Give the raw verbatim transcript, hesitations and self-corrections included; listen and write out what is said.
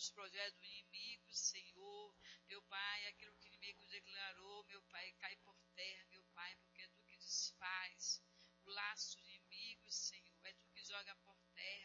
os projetos do inimigo, Senhor. Meu Pai, aquilo que o inimigo declarou, meu Pai, cai por terra, meu Pai, porque é tu que desfaz o laço do inimigo, Senhor. É tu que joga por terra,